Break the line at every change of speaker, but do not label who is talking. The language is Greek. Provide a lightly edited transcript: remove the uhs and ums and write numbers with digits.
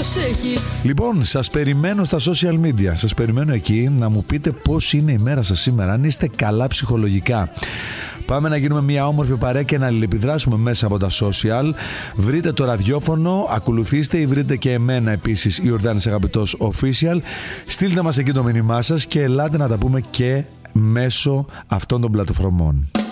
προσέχεις.
Λοιπόν, σας περιμένω στα social media. Σας περιμένω εκεί να μου πείτε πώς είναι η μέρα σας σήμερα, αν είστε καλά ψυχολογικά. Πάμε να γίνουμε μια όμορφη παρέα και να αλληλεπιδράσουμε μέσα από τα social. Βρείτε το ραδιόφωνο, ακολουθήστε ή βρείτε και εμένα επίσης, Ιορδάνης Αγαπητός Official. Στείλτε μας εκεί το μήνυμά σας και ελάτε να τα πούμε και μέσω αυτών των πλατφορμών.